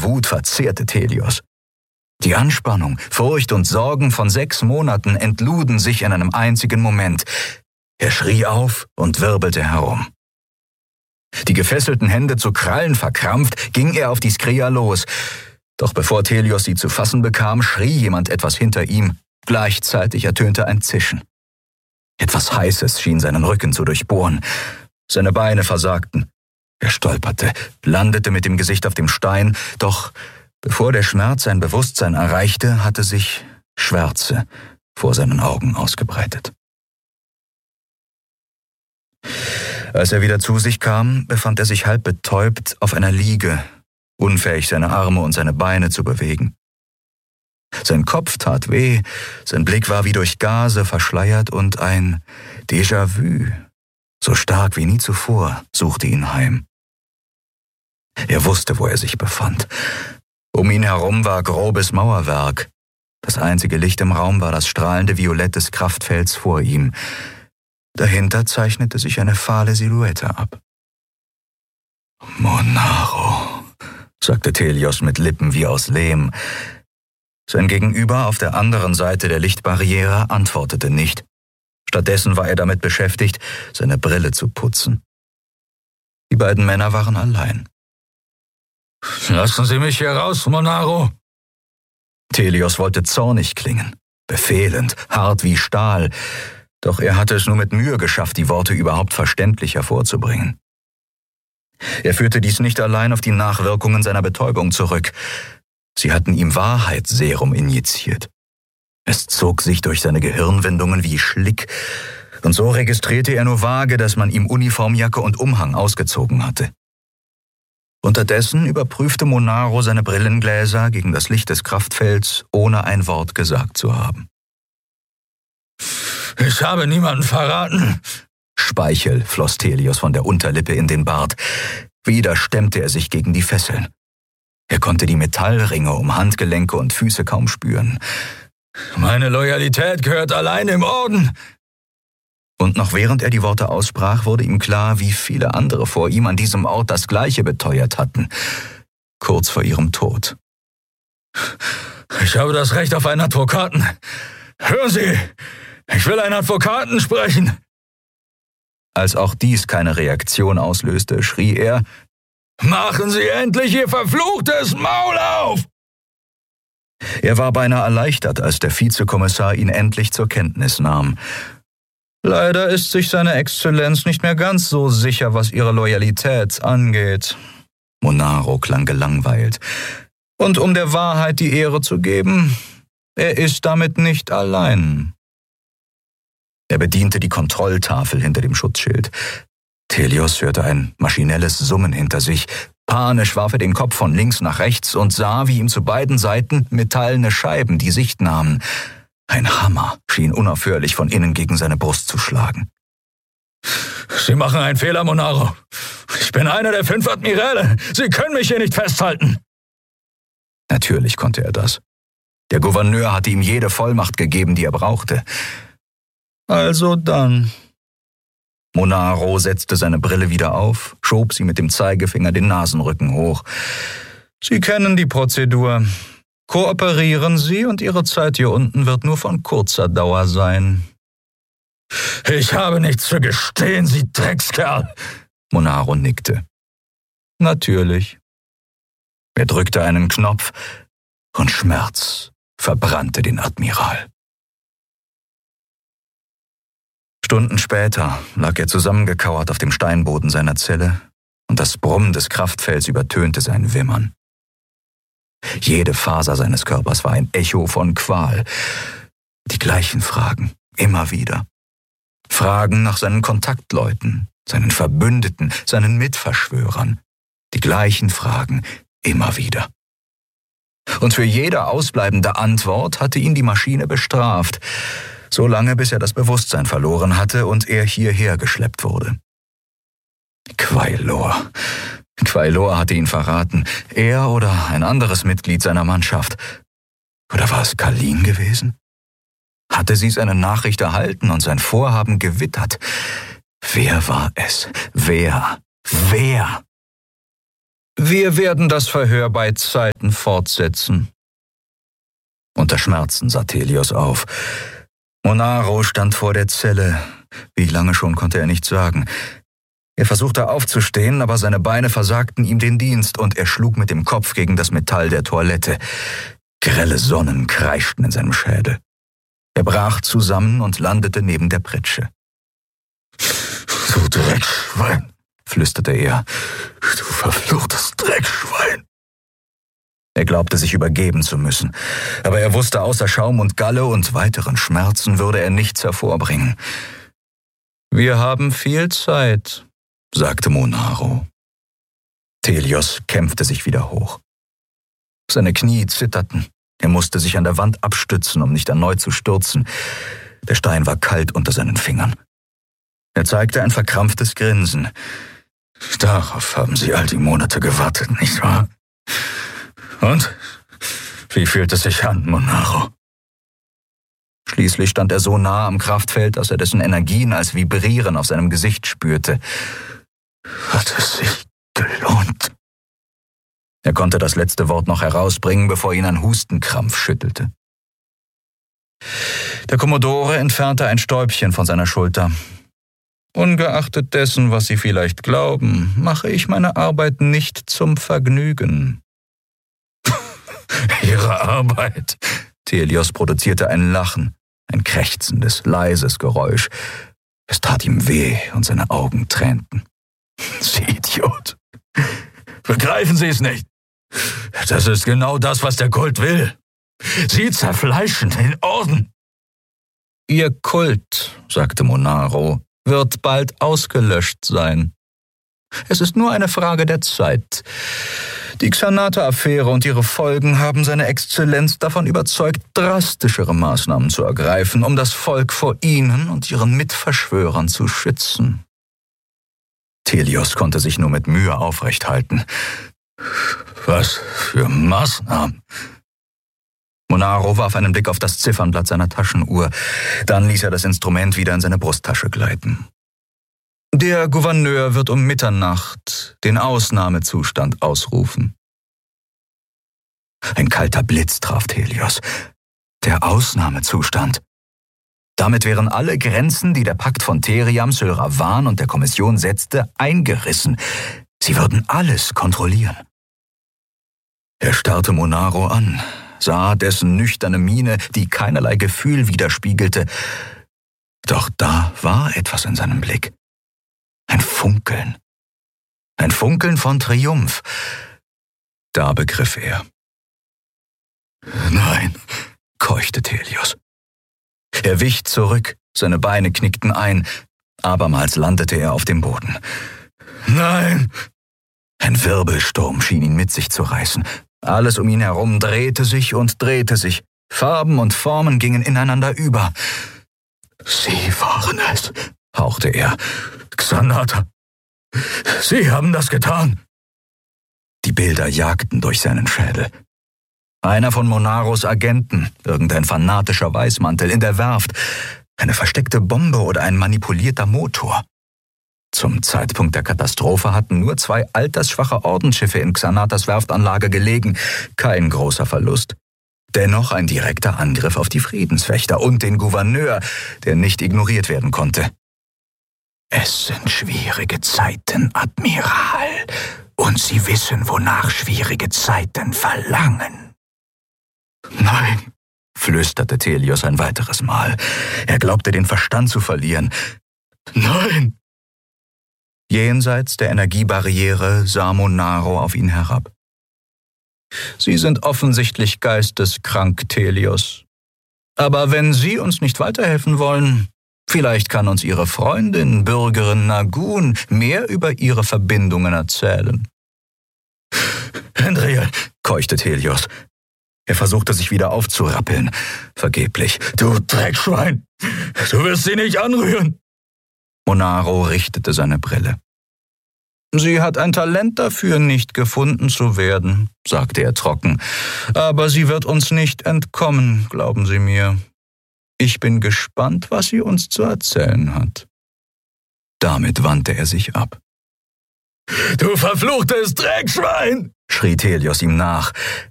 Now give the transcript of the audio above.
Wut verzehrte Telios. Die Anspannung, Furcht und Sorgen von 6 Monaten entluden sich in einem einzigen Moment. Er schrie auf und wirbelte herum. Die gefesselten Hände zu Krallen verkrampft, ging er auf die Skria los. Doch bevor Telios sie zu fassen bekam, schrie jemand etwas hinter ihm. Gleichzeitig ertönte ein Zischen. Etwas Heißes schien seinen Rücken zu durchbohren. Seine Beine versagten. Er stolperte, landete mit dem Gesicht auf dem Stein, doch bevor der Schmerz sein Bewusstsein erreichte, hatte sich Schwärze vor seinen Augen ausgebreitet. Als er wieder zu sich kam, befand er sich halb betäubt auf einer Liege, unfähig seine Arme und seine Beine zu bewegen. Sein Kopf tat weh, sein Blick war wie durch Gase verschleiert und ein Déjà-vu, so stark wie nie zuvor, suchte ihn heim. Er wusste, wo er sich befand. Um ihn herum war grobes Mauerwerk. Das einzige Licht im Raum war das strahlende Violett des Kraftfelds vor ihm. Dahinter zeichnete sich eine fahle Silhouette ab. »Monaro«, sagte Telios mit Lippen wie aus Lehm. Sein Gegenüber auf der anderen Seite der Lichtbarriere antwortete nicht. Stattdessen war er damit beschäftigt, seine Brille zu putzen. Die beiden Männer waren allein. »Lassen Sie mich hier raus, Monaro!« Telios wollte zornig klingen, befehlend, hart wie Stahl, doch er hatte es nur mit Mühe geschafft, die Worte überhaupt verständlich hervorzubringen. Er führte dies nicht allein auf die Nachwirkungen seiner Betäubung zurück. Sie hatten ihm Wahrheitsserum injiziert. Es zog sich durch seine Gehirnwindungen wie Schlick, und so registrierte er nur vage, dass man ihm Uniformjacke und Umhang ausgezogen hatte. Unterdessen überprüfte Monaro seine Brillengläser gegen das Licht des Kraftfelds, ohne ein Wort gesagt zu haben. »Ich habe niemanden verraten«, Speichel floss Telios von der Unterlippe in den Bart. Wieder stemmte er sich gegen die Fesseln. Er konnte die Metallringe um Handgelenke und Füße kaum spüren. »Meine Loyalität gehört allein im Orden!« Und noch während er die Worte aussprach, wurde ihm klar, wie viele andere vor ihm an diesem Ort das Gleiche beteuert hatten, kurz vor ihrem Tod. »Ich habe das Recht auf einen Advokaten. Hören Sie, ich will einen Advokaten sprechen!« Als auch dies keine Reaktion auslöste, schrie er, »Machen Sie endlich Ihr verfluchtes Maul auf!« Er war beinahe erleichtert, als der Vizekommissar ihn endlich zur Kenntnis nahm. »Leider ist sich seine Exzellenz nicht mehr ganz so sicher, was Ihre Loyalität angeht.« Monaro klang gelangweilt. »Und um der Wahrheit die Ehre zu geben, er ist damit nicht allein.« Er bediente die Kontrolltafel hinter dem Schutzschild. Telios hörte ein maschinelles Summen hinter sich. Panisch warf er den Kopf von links nach rechts und sah, wie ihm zu beiden Seiten metallene Scheiben die Sicht nahmen. Ein Hammer schien unaufhörlich von innen gegen seine Brust zu schlagen. »Sie machen einen Fehler, Monaro. Ich bin einer der 5 Admiräle. Sie können mich hier nicht festhalten.« Natürlich konnte er das. Der Gouverneur hatte ihm jede Vollmacht gegeben, die er brauchte. »Also dann.« Monaro setzte seine Brille wieder auf, schob sie mit dem Zeigefinger den Nasenrücken hoch. »Sie kennen die Prozedur. Kooperieren Sie und Ihre Zeit hier unten wird nur von kurzer Dauer sein.« »Ich habe nichts zu gestehen, Sie Dreckskerl!« Monaro nickte. »Natürlich.« Er drückte einen Knopf und Schmerz verbrannte den Admiral. Stunden später lag er zusammengekauert auf dem Steinboden seiner Zelle und das Brummen des Kraftfelds übertönte sein Wimmern. Jede Faser seines Körpers war ein Echo von Qual. Die gleichen Fragen, immer wieder. Fragen nach seinen Kontaktleuten, seinen Verbündeten, seinen Mitverschwörern. Die gleichen Fragen, immer wieder. Und für jede ausbleibende Antwort hatte ihn die Maschine bestraft, so lange bis er das Bewusstsein verloren hatte und er hierher geschleppt wurde. Quailor hatte ihn verraten. Er oder ein anderes Mitglied seiner Mannschaft. Oder war es Kalin gewesen? Hatte sie seine Nachricht erhalten und sein Vorhaben gewittert? Wer war es? Wer? Wir werden das Verhör bei Zeiten fortsetzen. Unter Schmerzen sah Telios auf. Monaro stand vor der Zelle. Wie lange schon konnte er nicht sagen. Er versuchte aufzustehen, aber seine Beine versagten ihm den Dienst und er schlug mit dem Kopf gegen das Metall der Toilette. Grelle Sonnen kreischten in seinem Schädel. Er brach zusammen und landete neben der Pritsche. »Du Dreckschwein«, flüsterte er. »Du verfluchtes Dreckschwein.« Er glaubte, sich übergeben zu müssen, aber er wusste, außer Schaum und Galle und weiteren Schmerzen würde er nichts hervorbringen. »Wir haben viel Zeit«, sagte Monaro. Telios kämpfte sich wieder hoch. Seine Knie zitterten. Er musste sich an der Wand abstützen, um nicht erneut zu stürzen. Der Stein war kalt unter seinen Fingern. Er zeigte ein verkrampftes Grinsen. »Darauf haben Sie all die Monate gewartet, nicht wahr? Und? Wie fühlt es sich an, Monaro?« Schließlich stand er so nah am Kraftfeld, dass er dessen Energien als Vibrieren auf seinem Gesicht spürte. »Hat es sich gelohnt?« Er konnte das letzte Wort noch herausbringen, bevor ihn ein Hustenkrampf schüttelte. Der Kommodore entfernte ein Stäubchen von seiner Schulter. »Ungeachtet dessen, was Sie vielleicht glauben, mache ich meine Arbeit nicht zum Vergnügen.« »Ihre Arbeit?« Telios produzierte ein Lachen, ein krächzendes, leises Geräusch. Es tat ihm weh und seine Augen tränten. »Sie Idiot! Begreifen Sie es nicht? Das ist genau das, was der Kult will. Sie zerfleischen den Orden.« »Ihr Kult«, sagte Monaro, »wird bald ausgelöscht sein. Es ist nur eine Frage der Zeit. Die Xanata-Affäre und ihre Folgen haben seine Exzellenz davon überzeugt, drastischere Maßnahmen zu ergreifen, um das Volk vor ihnen und ihren Mitverschwörern zu schützen.« Telios konnte sich nur mit Mühe aufrecht halten. »Was für Maßnahmen?« Monaro warf einen Blick auf das Ziffernblatt seiner Taschenuhr. Dann ließ er das Instrument wieder in seine Brusttasche gleiten. »Der Gouverneur wird um Mitternacht den Ausnahmezustand ausrufen.« Ein kalter Blitz traf Telios. Der Ausnahmezustand. Damit wären alle Grenzen, die der Pakt von Theriam, Sylravan und der Kommission setzte, eingerissen. Sie würden alles kontrollieren. Er starrte Monaro an, sah dessen nüchterne Miene, die keinerlei Gefühl widerspiegelte. Doch da war etwas in seinem Blick. Ein Funkeln. Ein Funkeln von Triumph. Da begriff er. »Nein«, keuchte Telios. Er wich zurück, seine Beine knickten ein. Abermals landete er auf dem Boden. »Nein!« Ein Wirbelsturm schien ihn mit sich zu reißen. Alles um ihn herum drehte sich und drehte sich. Farben und Formen gingen ineinander über. »Sie waren es«, hauchte er. »Xanata, Sie haben das getan!« Die Bilder jagten durch seinen Schädel. Einer von Monaros Agenten, irgendein fanatischer Weißmantel in der Werft, eine versteckte Bombe oder ein manipulierter Motor. Zum Zeitpunkt der Katastrophe hatten nur 2 altersschwache Ordensschiffe in Xanatas Werftanlage gelegen, kein großer Verlust. Dennoch ein direkter Angriff auf die Friedenswächter und den Gouverneur, der nicht ignoriert werden konnte. »Es sind schwierige Zeiten, Admiral, und Sie wissen, wonach schwierige Zeiten verlangen.« »Nein«, flüsterte Telios ein weiteres Mal. Er glaubte, den Verstand zu verlieren. »Nein!« Jenseits der Energiebarriere sah Monaro auf ihn herab. »Sie sind offensichtlich geisteskrank, Telios. Aber wenn Sie uns nicht weiterhelfen wollen, vielleicht kann uns Ihre Freundin, Bürgerin Nagun, mehr über ihre Verbindungen erzählen.« »Henriel«, keuchte Telios. Er versuchte sich wieder aufzurappeln. Vergeblich. »Du Dreckschwein! Du wirst sie nicht anrühren!« Monaro richtete seine Brille. »Sie hat ein Talent dafür, nicht gefunden zu werden«, sagte er trocken. »Aber sie wird uns nicht entkommen, glauben Sie mir. Ich bin gespannt, was sie uns zu erzählen hat.« Damit wandte er sich ab. Du verfluchtes Dreckschwein! Schrie Telios ihm nach.